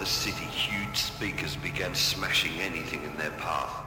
the city, huge speakers began smashing anything in their path.